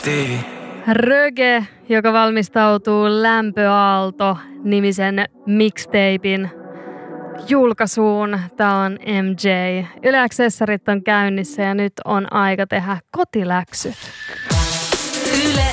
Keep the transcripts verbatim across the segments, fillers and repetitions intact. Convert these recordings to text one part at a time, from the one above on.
kotiin. Röge, joka valmistautuu Lämpöaalto-nimisen mixtapein julkaisuun. Tää on M J. Yle Accessorit on käynnissä ja nyt on aika tehdä kotiläksyt. Yle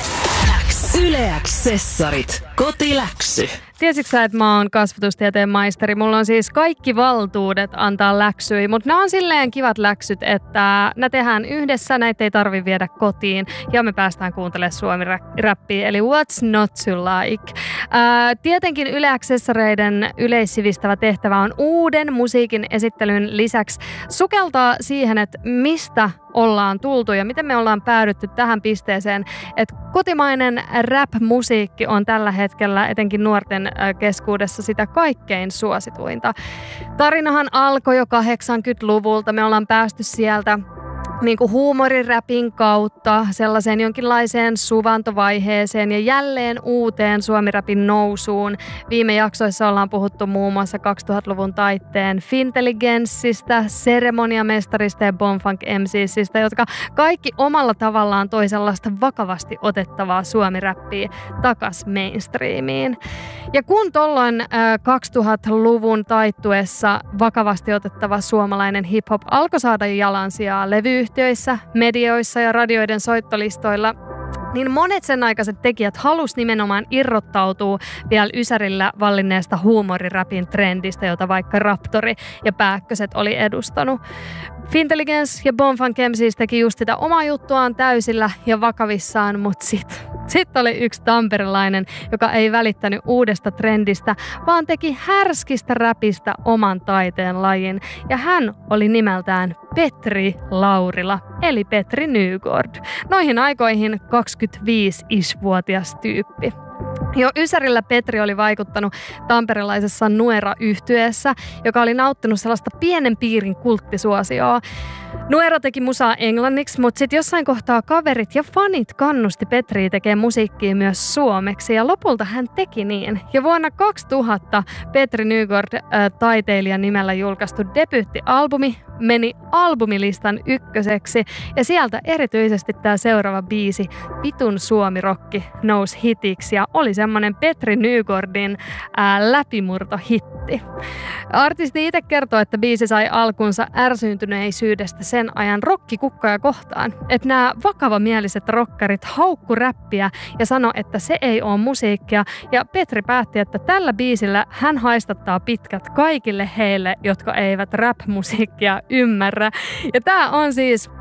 X. Yle Accessorit. Kotiläksy. Tiesitkö sä, että mä oon kasvatustieteen maisteri? Mulla on siis kaikki valtuudet antaa läksyjä, mutta nämä on silleen kivat läksyt, että nämä tehdään yhdessä, näitä ei tarvi viedä kotiin ja me päästään kuuntelemaan suomi-räppiä, eli what's not to like. Ää, tietenkin Yle Accessoreiden yleissivistävä tehtävä on uuden musiikin esittelyn lisäksi sukeltaa siihen, että mistä ollaan tultu ja miten me ollaan päädytty tähän pisteeseen, että kotimainen rap-musiikki on tällä hetkellä etenkin nuorten keskuudessa sitä kaikkein suosituinta. Tarinahan alkoi jo kahdeksankymmentäluvulta. Me ollaan päästy sieltä niin kuin huumoriräpin kautta sellaiseen jonkinlaiseen suvantovaiheeseen ja jälleen uuteen suomiräpin nousuun. Viime jaksoissa ollaan puhuttu muun muassa kaksituhattaluvun taitteen Fintelligenssistä, Seremoniamestarista ja Bonfunk M C:stä, jotka kaikki omalla tavallaan toi sellaista vakavasti otettavaa suomiräppiä takas mainstreamiin. Ja kun tolloin äh, kaksituhattaluvun taittuessa vakavasti otettava suomalainen hip-hop alkoi saada jalansijaa levyyhtiöissä, medioissa ja radioiden soittolistoilla, niin monet sen aikaiset tekijät halus nimenomaan irrottautua vielä ysärillä vallinneesta huumoriräpin trendistä, jota vaikka Raptori ja Pääkköset oli edustanut. Fintelligence ja Bonfunk M C teki just sitä omaa juttuaan täysillä ja vakavissaan, mutta sit, sit oli yksi tamperelainen, joka ei välittänyt uudesta trendistä, vaan teki härskistä räpistä oman taiteen lajin. Ja hän oli nimeltään Petri Laurila, eli Petri Nygård. Noihin aikoihin kaksikymmentäviisi-vuotias tyyppi. Jo ysärillä Petri oli vaikuttanut tamperelaisessa Nuera-yhtyeessä, joka oli nauttinut sellaista pienen piirin kulttisuosioa. Nuera teki musaa englanniksi, mutta sitten jossain kohtaa kaverit ja fanit kannusti Petriä tekemään musiikkia myös suomeksi, ja lopulta hän teki niin. Ja vuonna kaksituhatta Petri Nygård äh, taiteilijan nimellä julkaistu debyyttialbumi meni albumilistan ykköseksi, ja sieltä erityisesti tämä seuraava biisi, Vitun suomirokki, nousi hitiksi ja oli semmoinen Petri Nygårdin ää, läpimurtohitti. Artisti itse kertoo, että biisi sai alkunsa ärsyyntyneisyydestä sen ajan rokkikukkoja kohtaan. Että nämä vakavamieliset rokkarit haukku räppiä ja sano, että se ei ole musiikkia. Ja Petri päätti, että tällä biisillä hän haistattaa pitkät kaikille heille, jotka eivät rap-musiikkia ymmärrä. Ja tämä on siis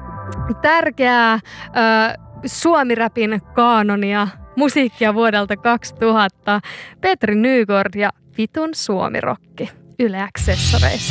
tärkeää äh, suomiräpin kaanonia, musiikkia vuodelta kaksituhatta. Petri Nygård ja Vitun suomirokki Yle Accessoreissa.